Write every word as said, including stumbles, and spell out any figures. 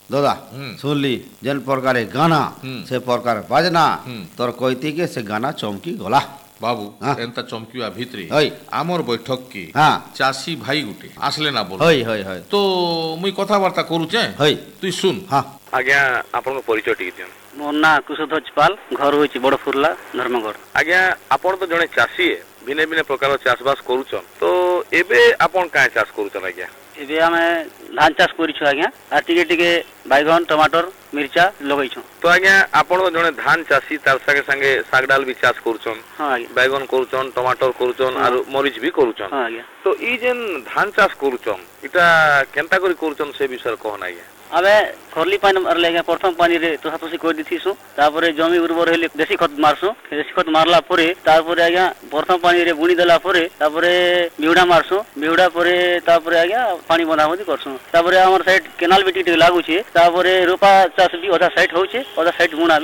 दादा सुनली जेन प्रकार गाना से प्रकार बाजना तोर कहती के से गाना चमकी गला बाबू हाँ। एंता चमकिवा भितरी हई। आमर बैठक की हाँ। चासी भाई गुटे आसले ना बोल हई हई हई तो मुई कथबार्ता करूचे हई तु सुन हाँ आज्ञा आपन परिचय टिक दियन मोर ना कुशध्वज पाल घर होइछि बड़ फुरला धर्मगढ़। आज्ञा आपन तो जने चासी है भिन्न भिन्न प्रकार चाषबास करूछन तो एबे आपन काय चाष करूछन आज्ञा एबे आमे धान चाष करिछु आज्ञा आ टिके टिके बैगन टमाटर मिर्चा लगैछु। तो आज्ञा आपन तो जने धान चासी तार संगे संगे साग डाल भी चाष करूछन हां आज्ञा बैगन करूछन टमाटर करूछन हाँ। और मरीच भी करूछन हां आज्ञा तो ई जेन धान चाष करूछन इटा केनता करी करूछन से विषय कहन आज्ञा आमे खरली पानी मारले आज्ञा प्रथम पानी रे तो हातोसी कोइ दिथिसु तापरे जमी उर्वर हेले देसी खत मारसु देसी खत मारला परे तापरे आज्ञा प्रथम पानी रे बुणी देला परे तापरे बिहुडा मारसु बिहुडा परे तापरे आज्ञा पानी बंधाबंधी करसु तापरे हमर साइड केनाल बेटी टिक लागु छे तापरे रोपा चाष भी ओदा साइड होउछे ओदा साइड बुणा